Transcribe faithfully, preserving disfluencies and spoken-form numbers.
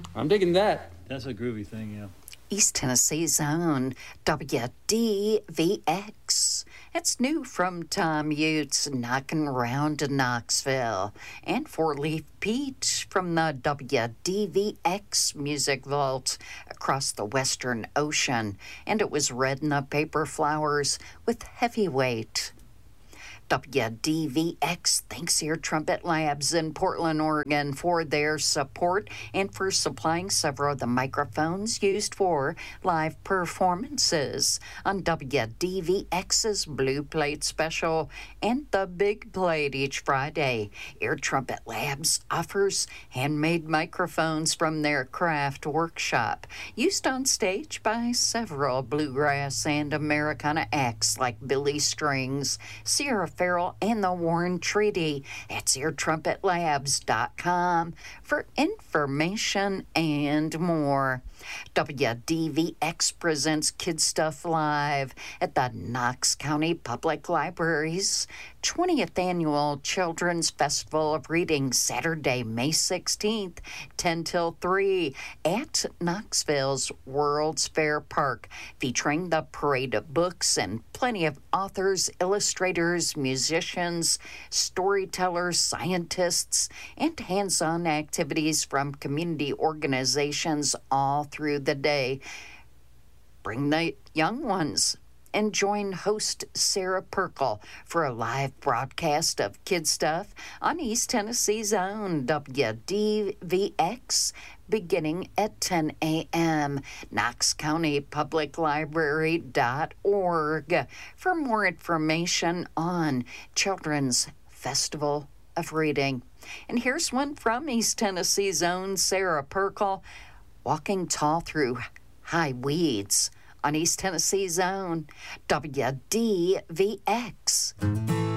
I'm digging that. That's a groovy thing, yeah. East Tennessee's own W D V X. It's new from Tom Utes, knocking round to Knoxville. And Four Leaf Pete from the W D V X Music Vault across the Western Ocean. And it was Red in the Paper Flowers with Heavyweight. W D V X thanks Ear Trumpet Labs in Portland, Oregon for their support and for supplying several of the microphones used for live performances on W D V X's Blue Plate Special and the Big Plate each Friday. Ear Trumpet Labs offers handmade microphones from their craft workshop, used on stage by several bluegrass and Americana acts like Billy Strings, Sierra Farrell, and the Warren Treaty. It's ear trumpet labs dot com for information and more. W D V X presents Kid Stuff Live at the Knox County Public Library's twentieth Annual Children's Festival of Reading, Saturday, May sixteenth, ten till three, at Knoxville's World's Fair Park, featuring the parade of books and plenty of authors, illustrators, musicians, storytellers, scientists, and hands-on activities from community organizations all through the day. Bring the young ones and join host Sarah Perkle for a live broadcast of Kid Stuff on East Tennessee's own W D V X beginning at ten a.m. Knox County Public Library dot org for more information on Children's Festival of Reading. And here's one from East Tennessee's own Sarah Perkle, Walking Tall Through High Weeds on East Tennessee's own W D V X.